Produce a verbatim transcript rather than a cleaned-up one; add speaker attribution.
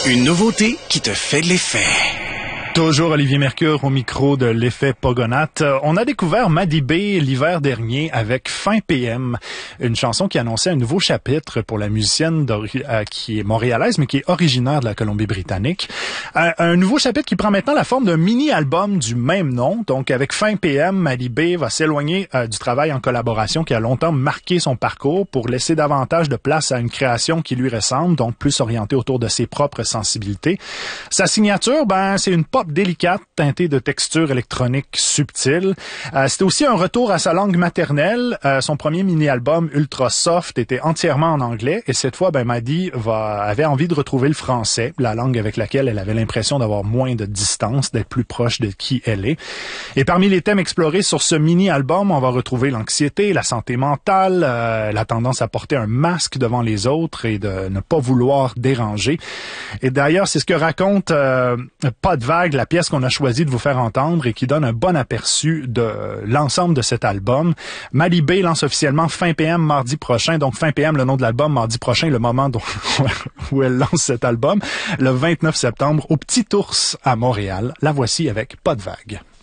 Speaker 1: Une nouveauté qui te fait de l'effet.
Speaker 2: Toujours Olivier Mercure au micro de l'effet Pogonath. On a découvert Maddie B l'hiver dernier avec Fin P M, une chanson qui annonçait un nouveau chapitre pour la musicienne euh, qui est montréalaise mais qui est originaire de la Colombie-Britannique. Un, un nouveau chapitre qui prend maintenant la forme d'un mini-album du même nom. Donc avec Fin P M, Maddie B va s'éloigner euh, du travail en collaboration qui a longtemps marqué son parcours pour laisser davantage de place à une création qui lui ressemble, donc plus orientée autour de ses propres sensibilités. Sa signature, ben c'est une pop délicate, teintée de textures électroniques subtiles. Euh, c'était aussi un retour à sa langue maternelle. Euh, son premier mini-album Ultra Soft était entièrement en anglais et cette fois, ben Maddie va, avait envie de retrouver le français, la langue avec laquelle elle avait l'impression d'avoir moins de distance, d'être plus proche de qui elle est. Et parmi les thèmes explorés sur ce mini-album, on va retrouver l'anxiété, la santé mentale, euh, la tendance à porter un masque devant les autres et de ne pas vouloir déranger. Et d'ailleurs, c'est ce que raconte euh, Pas de vague, la pièce qu'on a choisi de vous faire entendre et qui donne un bon aperçu de l'ensemble de cet album. Maddie B lance officiellement Fin P M mardi prochain, donc Fin P M, le nom de l'album, mardi prochain, le moment dont, où elle lance cet album, le vingt-neuf septembre, au Petit Ours à Montréal. La voici avec Pas de vague.